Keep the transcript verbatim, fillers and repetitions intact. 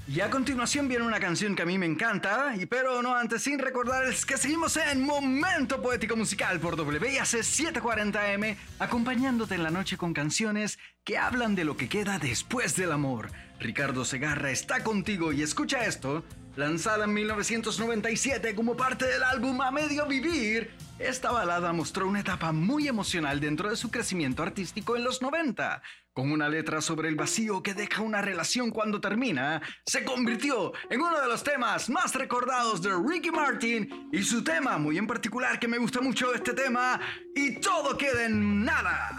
Y a continuación viene una canción que a mí me encanta, y pero no antes sin recordarles que seguimos en Momento Poético Musical por W I A C setecientos cuarenta M, acompañándote en la noche con canciones que hablan de lo que queda después del amor. Ricardo Segarra está contigo y escucha esto. Lanzada en mil novecientos noventa y siete como parte del álbum A Medio Vivir, esta balada mostró una etapa muy emocional dentro de su crecimiento artístico en los noventa. Con una letra sobre el vacío que deja una relación cuando termina, se convirtió en uno de los temas más recordados de Ricky Martin y su tema muy en particular que me gusta mucho este tema, Y todo queda en nada.